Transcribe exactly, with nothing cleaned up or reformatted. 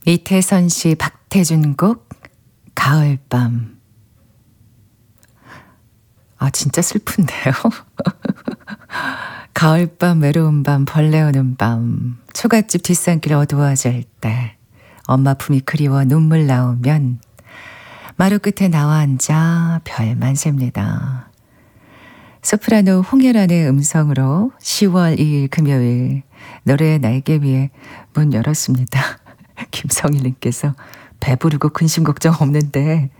이태선 씨, 박태준 곡 가을밤. 아 진짜 슬픈데요. 가을밤 외로운 밤 벌레 오는 밤 초가집 뒷산길 어두워질 때 엄마 품이 그리워 눈물 나오면 마루 끝에 나와 앉아 별만 셉니다. 소프라노 홍예란의 음성으로 시월 이일 금요일 노래의 날개 위에 문 열었습니다. 김성일님께서 배부르고 근심 걱정 없는데